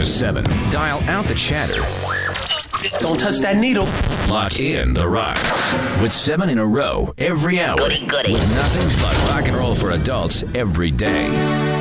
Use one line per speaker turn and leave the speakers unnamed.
7. Dial out the chatter.
Don't touch that needle.
Lock in the rock. With 7 in a row every hour.
Goody, goody.
With nothing but rock and roll for adults every day.